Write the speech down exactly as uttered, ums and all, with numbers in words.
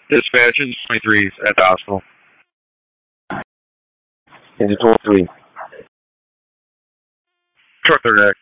Dispatch, engine twenty-three is at the hospital. Engine twenty-three. Short third deck.